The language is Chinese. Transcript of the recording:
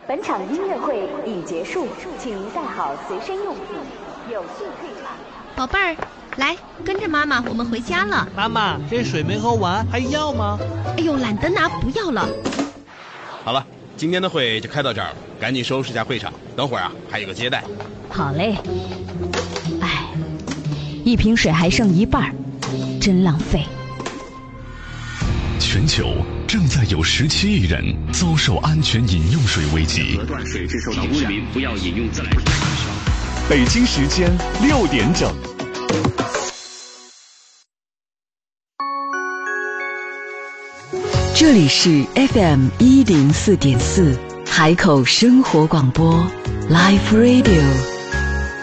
本场音乐会已结束，请您带好随身用品，有序退场。 宝贝儿，来，跟着妈妈，我们回家了。 妈妈，这水没喝完，还要吗？ 哎呦，懒得拿，不要了。 好了，今天的会就开到这儿了，赶紧收拾一下会场，等会儿啊还有个接待。 好嘞。哎，一瓶水还剩一半，真浪费。 全球正在有17亿人遭受安全饮用水危机。 断水致受到污染，不要饮用自来水。 北京时间6点整。 这里是 FM 104.4海口生活广播 Live Radio。